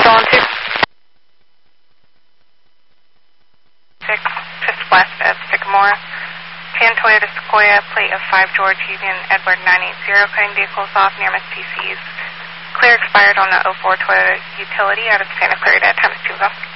Stolen 2. 6, just west of Sycamore. Tan Toyota Sequoia, plate of 5 George Union Edward 980, cutting vehicles off near Miss TC's. Clear expired on the 04 Toyota Utility out of Santa Clarita. Time is 2 go.